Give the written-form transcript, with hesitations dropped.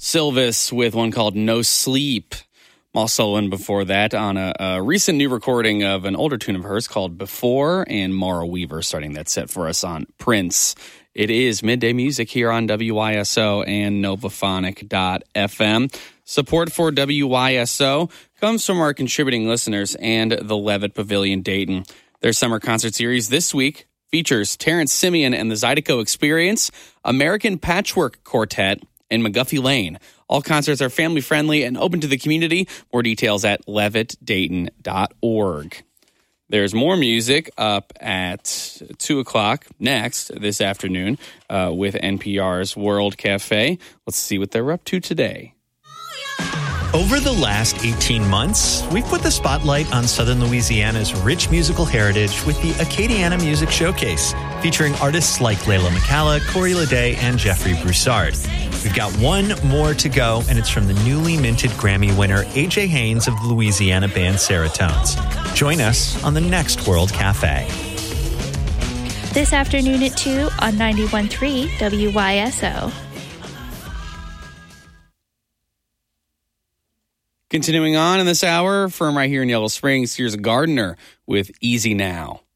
Sylvis with one called No Sleep. Mal Sullivan before that on a recent new recording of an older tune of hers called Before, and Mara Weaver starting that set for us on Prince. It is Midday Music here on WYSO and Novaphonic.fm. Support for WYSO comes from our contributing listeners and the Levitt Pavilion Dayton. Their summer concert series this week features Terrence Simeon and the Zydeco Experience, American Patchwork Quartet, and McGuffey Lane. All concerts are family-friendly and open to the community. More details at levittdayton.org. There's more music up at 2 o'clock next this afternoon with NPR's World Cafe. Let's see what they're up to today. Over the last 18 months, we've put the spotlight on Southern Louisiana's rich musical heritage with the Acadiana Music Showcase, featuring artists like Layla McCalla, Corey Leday, and Jeffrey Broussard. We've got one more to go, and it's from the newly minted Grammy winner A.J. Haynes of the Louisiana band Seratones. Join us on the next World Cafe. This afternoon at 2 on 91.3 WYSO. Continuing on in this hour, from right here in Yellow Springs, here's Gardner with Easy Now.